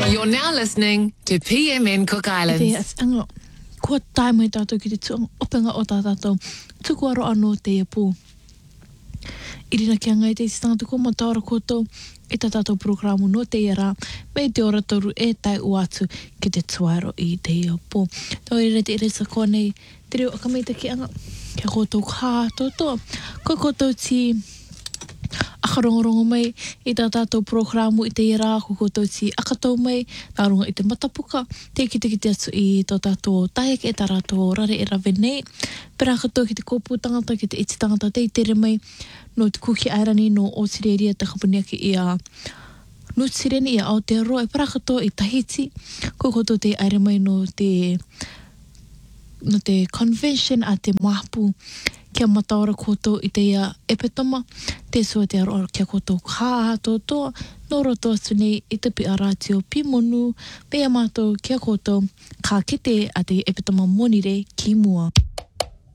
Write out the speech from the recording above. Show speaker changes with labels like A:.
A: You're now listening to PMN Cook Islands.
B: Kua tae mai tātou ki te tuanga openga o tātou tuku aro anō te iapū. Irina kia ngai te tātou ko mataora koutou e tātou programu no te iara me te ora toru e tai uatu ki te tuaro i te iapū. Tau irina te iresa konei te reo akamita ki anga kia koutou kā tōtoa. Ko koutou ti akarongorongo mai i tātou programu i te iara ko koutou ti akatau mai nārunga i te matapuka te kite atu i tō tātou tae ke e tā rātou rare e rawe nei pera katoa ki te kōpū tangata ki te iti tangata te tere mai no te kuki airani no o tireria te kapuniaki i a no tireni i a Aotearoa e pera katoa i Tahiti ko koutou te aere mai no te convention a te mapu kia mataora koutou i te ia epetama, te sua te aroa kia koutou kā tōtoa, no roto atu nei i te pi aratio pimonu, pea mātou kia koutou kā kite a te epetama monire ki mua.